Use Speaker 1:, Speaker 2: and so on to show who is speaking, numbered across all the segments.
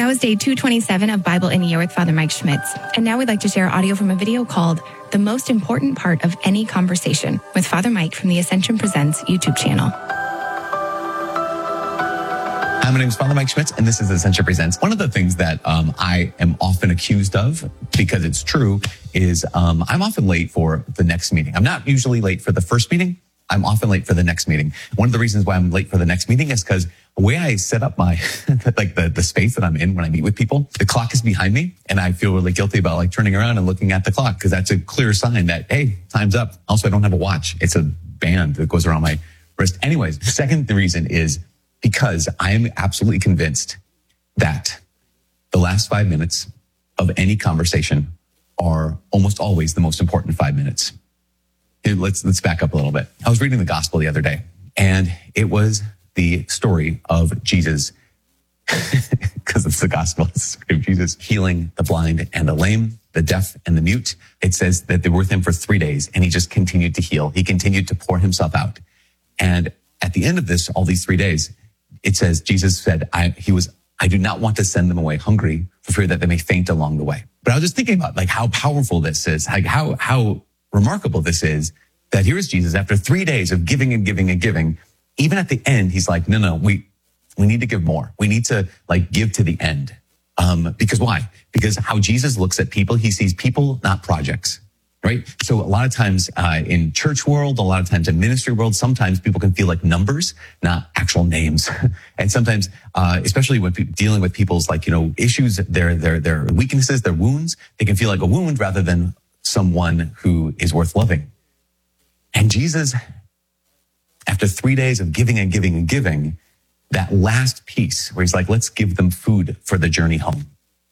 Speaker 1: That was day 227 of Bible in a Year with Father Mike Schmitz. And now we'd like to share audio from a video called The Most Important Part of Any Conversation with Father Mike from the Ascension Presents YouTube channel.
Speaker 2: Hi, my name is Father Mike Schmitz, and this is Ascension Presents. One of the things that I am often accused of, because it's true, is I'm often late for the next meeting. I'm not usually late for the first meeting. I'm often late for the next meeting. One of the reasons why I'm late for the next meeting is because the way I set up my, the space that I'm in when I meet with people, the clock is behind me, and I feel really guilty about turning around and looking at the clock, because that's a clear sign that, hey, time's up. Also, I don't have a watch. It's a band that goes around my wrist. Anyways, the second reason is because I am absolutely convinced that the last 5 minutes of any conversation are almost always the most important 5 minutes. Let's back up a little bit. I was reading the gospel the other day, and it was the story of Jesus, because it's the gospel, it's the story of Jesus healing the blind and the lame, the deaf and the mute. It says that they were with him for 3 days, and he just continued to heal. He continued to pour himself out. And at the end of this, all these 3 days, it says, Jesus said, I do not want to send them away hungry for fear that they may faint along the way. But I was just thinking about how powerful this is, how remarkable this is, that here is Jesus after 3 days of giving and giving and giving. Even at the end, he's like, no, we need to give more. We need to give to the end. Because why? Because how Jesus looks at people, he sees people, not projects. Right? So a lot of times in church world, a lot of times in ministry world, sometimes people can feel like numbers, not actual names. And sometimes, especially when dealing with people's issues, their weaknesses, their wounds, they can feel like a wound rather than someone who is worth loving. And Jesus, after 3 days of giving and giving and giving, that last piece where he's like, let's give them food for the journey home,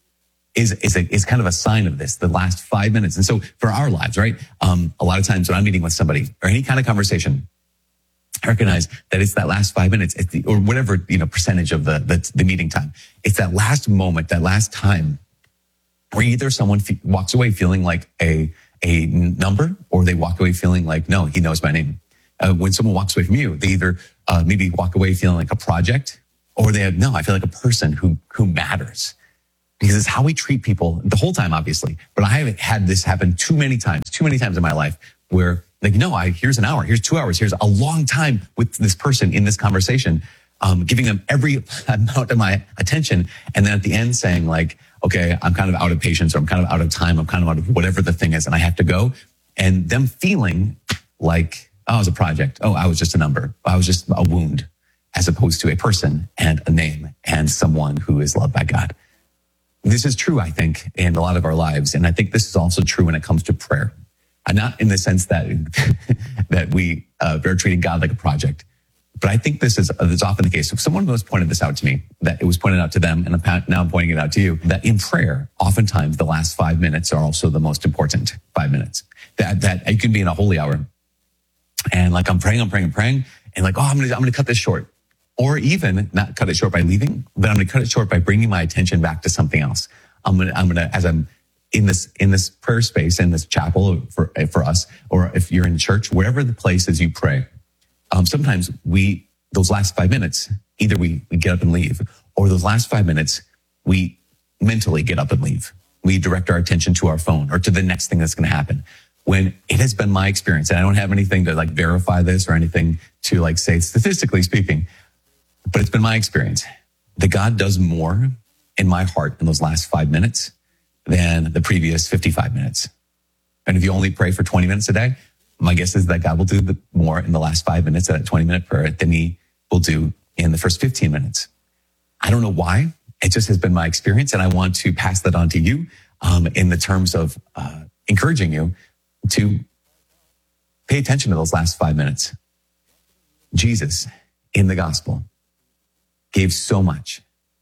Speaker 2: is kind of a sign of this, the last 5 minutes. And so for our lives, right? A lot of times when I'm meeting with somebody or any kind of conversation, I recognize that it's that last 5 minutes, or whatever, percentage of the meeting time. It's that last moment, that last time where either someone walks away feeling like a number, or they walk away feeling like, no, he knows my name. When someone walks away from you, they either maybe walk away feeling like a project, or I feel like a person who matters. Because it's how we treat people the whole time, obviously. But I have had this happen too many times in my life where here's an hour, here's 2 hours, here's a long time with this person in this conversation, giving them every amount of my attention. And then at the end saying okay, I'm kind of out of patience, or I'm kind of out of time, I'm kind of out of whatever the thing is, and I have to go. And them feeling like, I was a project. Oh, I was just a number. I was just a wound, as opposed to a person and a name and someone who is loved by God. This is true, I think, in a lot of our lives. And I think this is also true when it comes to prayer. And not in the sense that we are treating God like a project. But I think this is often the case. If someone was pointed this out to me, that it was pointed out to them, and now I'm pointing it out to you, that in prayer, oftentimes the last 5 minutes are also the most important 5 minutes. That it can be in a holy hour. And I'm praying, and I'm going to cut this short. Or even not cut it short by leaving, but I'm going to cut it short by bringing my attention back to something else. I'm going to, as I'm in this prayer space, in this chapel for us, or if you're in church, wherever the place is you pray, sometimes those last 5 minutes, either we get up and leave, or those last 5 minutes, we mentally get up and leave. We direct our attention to our phone or to the next thing that's going to happen. When it has been my experience, and I don't have anything to verify this or anything to say statistically speaking, but it's been my experience that God does more in my heart in those last 5 minutes than the previous 55 minutes. And if you only pray for 20 minutes a day, my guess is that God will do more in the last 5 minutes of that 20-minute prayer than he will do in the first 15 minutes. I don't know why. It just has been my experience. And I want to pass that on to you in the terms of encouraging you to pay attention to those last 5 minutes. Jesus in the gospel gave so much,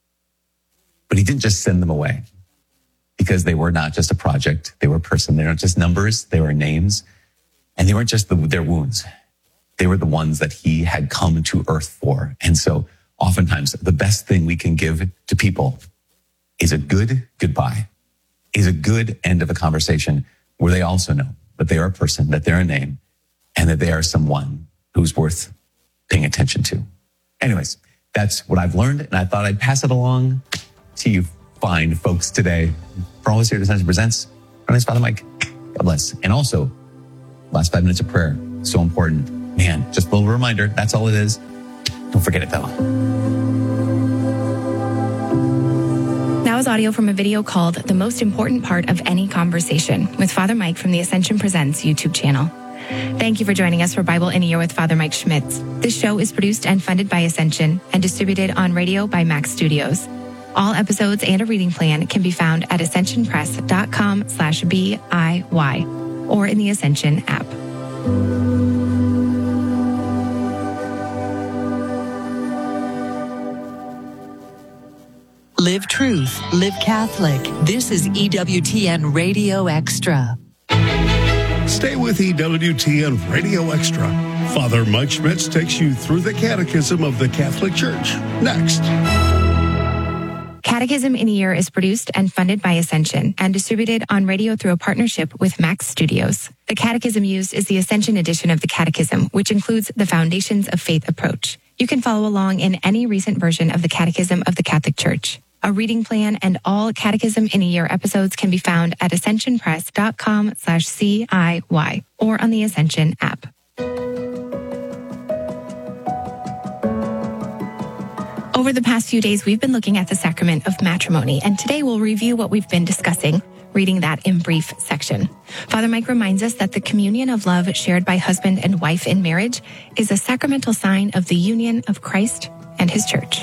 Speaker 2: but he didn't just send them away because they were not just a project. They were a person. They weren't just numbers. They were names, and they weren't just their wounds. They were the ones that he had come to earth for. And so oftentimes the best thing we can give to people is a good goodbye, is a good end of a conversation where they also know that they are a person, that they're a name, and that they are someone who's worth paying attention to. Anyways, that's what I've learned, and I thought I'd pass it along to you fine folks today. For all of us here at Ascension Presents, my name is Father Mike. God bless. And also, last 5 minutes of prayer, so important. Man, just a little reminder, that's all it is. Don't forget it though.
Speaker 1: That was audio from a video called The Most Important Part of Any Conversation with Father Mike from the Ascension Presents YouTube channel. Thank you for joining us for Bible in a Year with Father Mike Schmitz. This show is produced and funded by Ascension and distributed on radio by Max Studios. All episodes and a reading plan can be found at ascensionpress.com/BIY or in the Ascension app.
Speaker 3: Live Truth, Live Catholic. This is EWTN Radio Extra.
Speaker 4: Stay with EWTN Radio Extra. Father Mike Schmitz takes you through the Catechism of the Catholic Church. Next.
Speaker 1: Catechism in a Year is produced and funded by Ascension and distributed on radio through a partnership with Max Studios. The catechism used is the Ascension edition of the Catechism, which includes the Foundations of Faith approach. You can follow along in any recent version of the Catechism of the Catholic Church. A reading plan and all Catechism in a Year episodes can be found at ascensionpress.com/CIY or on the Ascension app. Over the past few days, we've been looking at the sacrament of matrimony, and today we'll review what we've been discussing, reading that in brief section. Father Mike reminds us that the communion of love shared by husband and wife in marriage is a sacramental sign of the union of Christ and his church.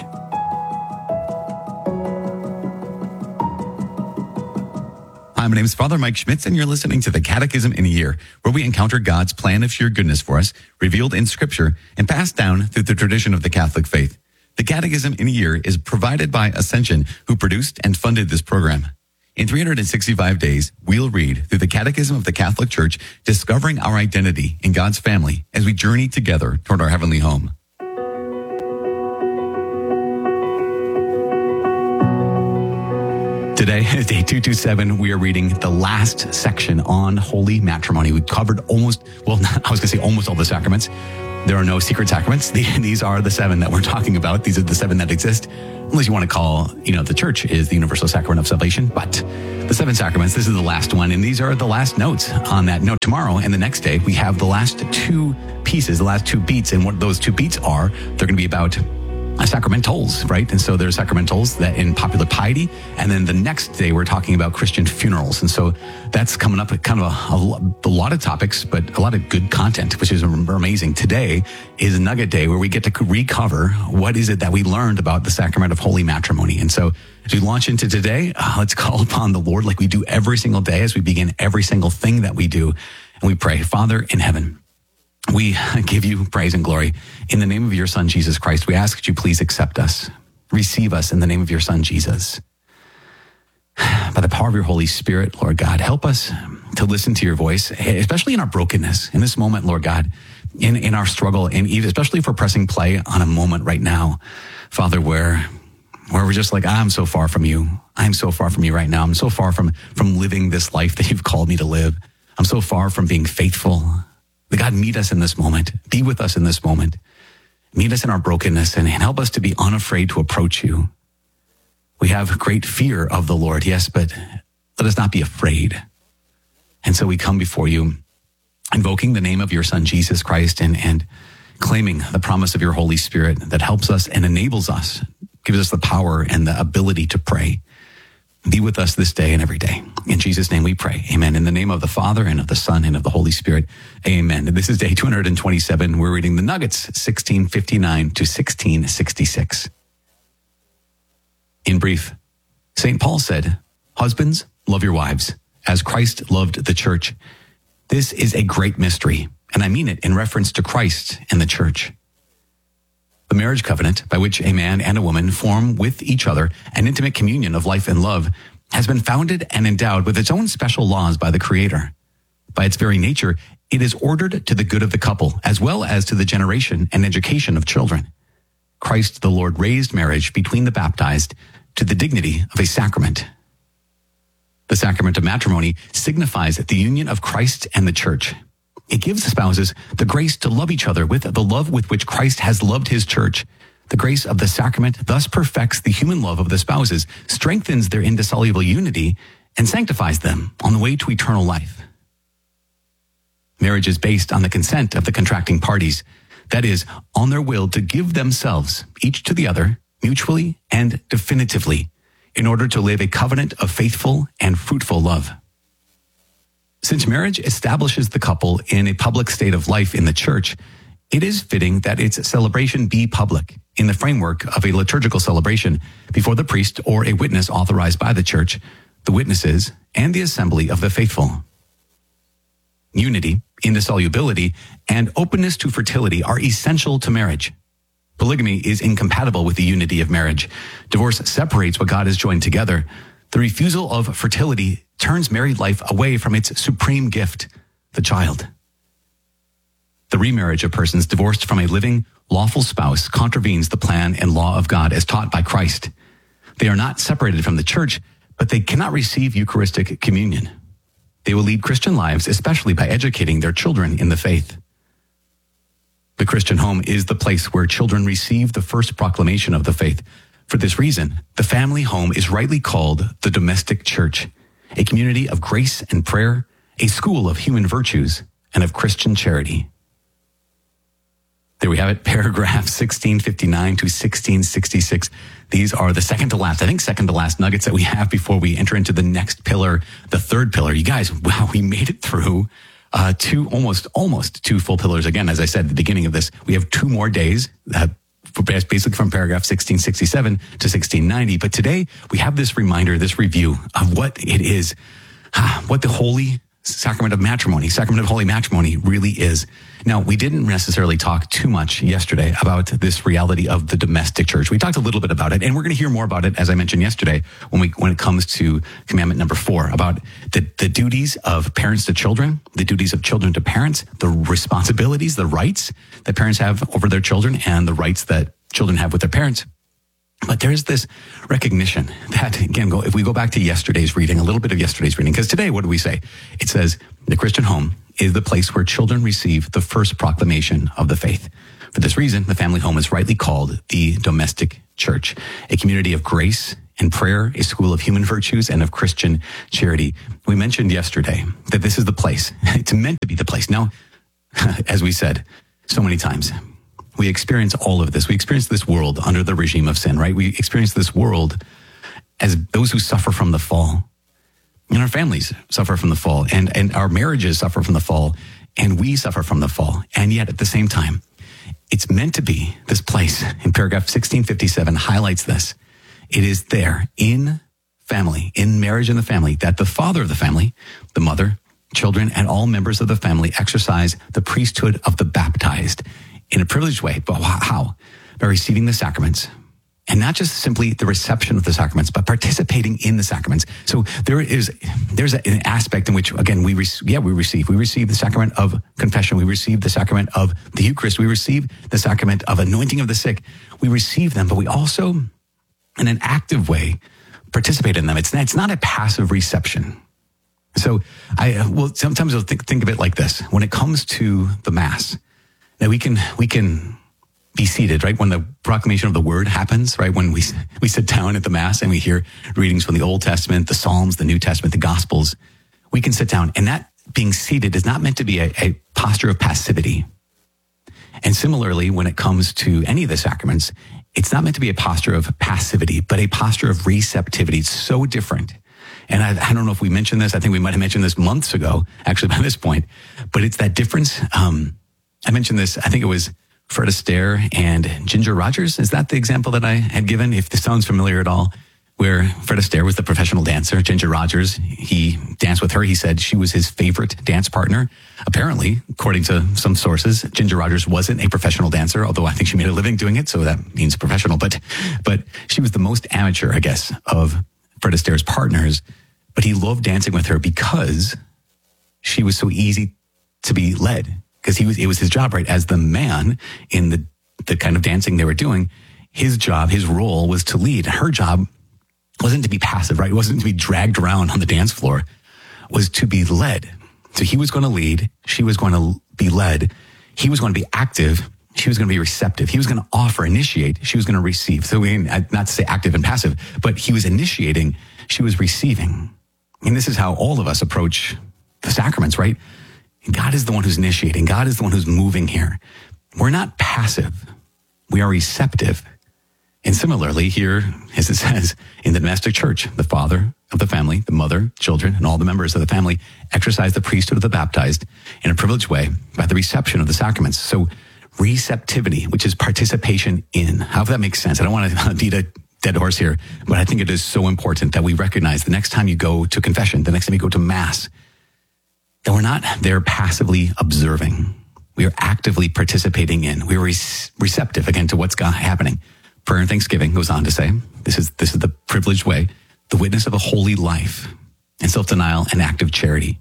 Speaker 2: Hi, my name is Father Mike Schmitz, and you're listening to the Catechism in a Year, where we encounter God's plan of sheer goodness for us, revealed in Scripture and passed down through the tradition of the Catholic faith. The Catechism in a Year is provided by Ascension, who produced and funded this program. In 365 days, we'll read through the Catechism of the Catholic Church, discovering our identity in God's family as we journey together toward our heavenly home. Today, day 227, we are reading the last section on holy matrimony. We covered almost all the sacraments. There are no secret sacraments. These are the 7 that we're talking about. These are the 7 that exist, unless you want to call, the church is the universal sacrament of salvation. But the 7 sacraments, this is the last one. And these are the last notes on that note. Tomorrow and the next day, we have the last 2 pieces, the last 2 beats. And what those 2 beats are, they're going to be about sacramentals, right? And so there's sacramentals that in popular piety. And then the next day we're talking about Christian funerals. And so that's coming up kind of a lot of topics, but a lot of good content, which is amazing. Today is Nugget Day, where we get to recover what is it that we learned about the sacrament of holy matrimony. And so as we launch into today, let's call upon the Lord like we do every single day as we begin every single thing that we do. And we pray, Father in heaven, we give you praise and glory. In the name of your Son, Jesus Christ, we ask that you please accept us. Receive us in the name of your Son, Jesus. By the power of your Holy Spirit, Lord God, help us to listen to your voice, especially in our brokenness. In this moment, Lord God, in our struggle, and especially if we're pressing play on a moment right now, Father, where we're just like, I'm so far from you. I'm so far from you right now. I'm so far from living this life that you've called me to live. I'm so far from being faithful. God, meet us in this moment. Be with us in this moment. Meet us in our brokenness and help us to be unafraid to approach you. We have great fear of the Lord, yes, but let us not be afraid. And so we come before you, invoking the name of your Son, Jesus Christ, and claiming the promise of your Holy Spirit that helps us and enables us, gives us the power and the ability to pray. Be with us this day and every day. In Jesus' name we pray. Amen. In the name of the Father and of the Son and of the Holy Spirit. Amen. This is day 227. We're reading the Nuggets, 1659 to 1666. In brief, St. Paul said, "Husbands, love your wives, as Christ loved the church. This is a great mystery, and I mean it in reference to Christ and the church. The marriage covenant by which a man and a woman form with each other an intimate communion of life and love has been founded and endowed with its own special laws by the Creator. By its very nature, it is ordered to the good of the couple, as well as to the generation and education of children. Christ the Lord raised marriage between the baptized to the dignity of a sacrament. The sacrament of matrimony signifies the union of Christ and the church. It gives spouses the grace to love each other with the love with which Christ has loved his church,
Speaker 5: The grace of the sacrament thus perfects the human love of the spouses, strengthens their indissoluble unity, and sanctifies them on the way to eternal life. Marriage is based on the consent of the contracting parties, that is, on their will to give themselves, each to the other, mutually and definitively, in order to live a covenant of faithful and fruitful love. Since marriage establishes the couple in a public state of life in the church, it is fitting that its celebration be public in the framework of a liturgical celebration before the priest or a witness authorized by the church, the witnesses, and the assembly of the faithful. Unity, indissolubility, and openness to fertility are essential to marriage. Polygamy is incompatible with the unity of marriage. Divorce separates what God has joined together. The refusal of fertility turns married life away from its supreme gift, the child. The remarriage of persons divorced from a living, lawful spouse contravenes the plan and law of God as taught by Christ. They are not separated from the church, but they cannot receive Eucharistic communion. They will lead Christian lives, especially by educating their children in the faith. The Christian home is the place where children receive the first proclamation of the faith. For this reason, the family home is rightly called the domestic church, a community of grace and prayer, a school of human virtues, and of Christian charity. There we have it, paragraph 1659 to 1666. These are the second to last nuggets that we have before we enter into the next pillar, the third pillar. You guys, wow, we made it through almost two full pillars. Again, as I said at the beginning of this, we have 2 more days, basically from paragraph 1667 to 1690. But today we have this reminder, this review of what it is, what the holy sacrament of matrimony, sacrament of holy matrimony really is. Now, we didn't necessarily talk too much yesterday about this reality of the domestic church. We talked a little bit about it, and we're going to hear more about it, as I mentioned yesterday, when it comes to commandment number 4, about the duties of parents to children, the duties of children to parents, the responsibilities, the rights that parents have over their children, and the rights that children have with their parents. But there's this recognition that, again, if we go back to yesterday's reading, a little bit of yesterday's reading, because today, what do we say? It says, the Christian home is the place where children receive the first proclamation of the faith. For this reason, the family home is rightly called the domestic church, a community of grace and prayer, a school of human virtues, and of Christian charity. We mentioned yesterday that this is the place. It's meant to be the place. Now, as we said so many times, we experience all of this. We experience this world under the regime of sin, right? We experience this world as those who suffer from the fall. And our families suffer from the fall, and our marriages suffer from the fall, and we suffer from the fall. And yet at the same time, it's meant to be this place. In paragraph 1657 highlights this. It is there in family, in marriage in the family, that the father of the family, the mother, children, and all members of the family exercise the priesthood of the baptized in a privileged way. But how? By receiving the sacraments. And not just simply the reception of the sacraments, but participating in the sacraments. So there's an aspect in which, again, we receive the sacrament of confession. We receive the sacrament of the Eucharist. We receive the sacrament of anointing of the sick. We receive them, but we also, in an active way, participate in them. It's not a passive reception. So sometimes I'll think of it like this. When it comes to the Mass, that we can be seated, right? When the proclamation of the word happens, right? When we sit down at the Mass and we hear readings from the Old Testament, the Psalms, the New Testament, the Gospels, we can sit down. And that being seated is not meant to be a posture of passivity. And similarly, when it comes to any of the sacraments, it's not meant to be a posture of passivity, but a posture of receptivity. It's so different. And I don't know if we mentioned this. I think we might have mentioned this months ago, actually, by this point. But it's that difference. I mentioned this, I think it was Fred Astaire and Ginger Rogers. Is that the example that I had given? If this sounds familiar at all, where Fred Astaire was the professional dancer. Ginger Rogers, he danced with her. He said she was his favorite dance partner. Apparently, according to some sources, Ginger Rogers wasn't a professional dancer, although I think she made a living doing it, so that means professional. But she was the most amateur, I guess, of Fred Astaire's partners. But he loved dancing with her because she was so easy to be led. Because it was his job, right? As the man in the kind of dancing they were doing, his job, his role was to lead. Her job wasn't to be passive, right? It wasn't to be dragged around on the dance floor. It was to be led. So he was going to lead. She was going to be led. He was going to be active. she was going to be receptive. He was going to offer, initiate. She was going to receive. So not to say active and passive, but he was initiating. She was receiving. And this is how all of us approach the sacraments, right? God is the one who's initiating. God is the one who's moving here. We're not passive. We are receptive. And similarly, here, as it says, in the domestic church, the father of the family, the mother, children, and all the members of the family exercise the priesthood of the baptized in a privileged way by the reception of the sacraments. So receptivity, which is participation in. However that makes sense. I don't want to beat a dead horse here, but I think it is so important that we recognize the next time you go to confession, the next time you go to mass, that we're not there passively observing. We are actively participating in. We are receptive, again, to what's happening. Prayer and thanksgiving goes on to say, this is the privileged way, the witness of a holy life and self-denial and active charity.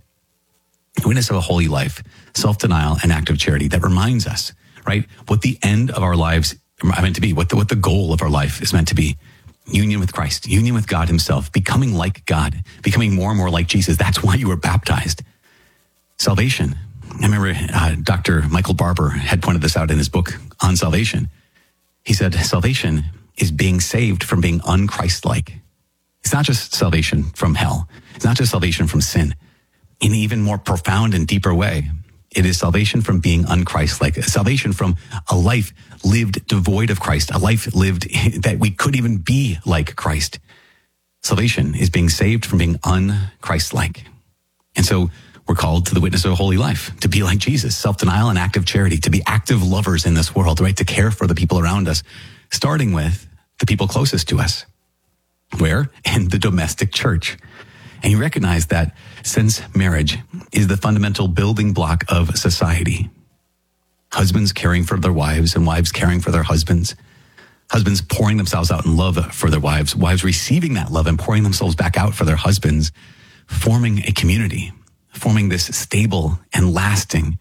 Speaker 5: The witness of a holy life, self-denial and active charity that reminds us, right, what the end of our lives are meant to be, what the goal of our life is meant to be. Union with Christ, union with God himself, becoming like God, becoming more and more like Jesus. That's why you were baptized. Salvation. I remember Dr. Michael Barber had pointed this out in his book on salvation. He said, salvation is being saved from being un-Christ-like. It's not just salvation from hell. It's not just salvation from sin. In an even more profound and deeper way, it is salvation from being un-Christ-like. Salvation from a life lived devoid of Christ, a life lived that we couldn't even be like Christ. Salvation is being saved from being un-Christ-like. And so we're called to the witness of a holy life, to be like Jesus, self-denial and active charity, to be active lovers in this world, right? To care for the people around us, starting with the people closest to us. Where? In the domestic church. And you recognize that since marriage is the fundamental building block of society, husbands caring for their wives and wives caring for their husbands, husbands pouring themselves out in love for their wives, wives receiving that love and pouring themselves back out for their husbands, forming a community, forming this stable and lasting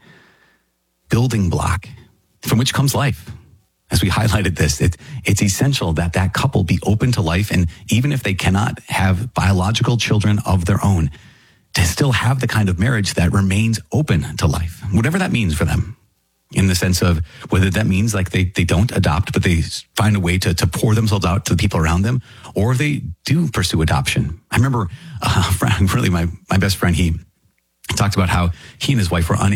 Speaker 5: building block from which comes life. As we highlighted this, it's essential that that couple be open to life, and even if they cannot have biological children of their own, to still have the kind of marriage that remains open to life, whatever that means for them, in the sense of whether that means like they don't adopt, but they find a way to pour themselves out to the people around them, or they do pursue adoption. I remember really my best friend, he talked about how he and his wife were unable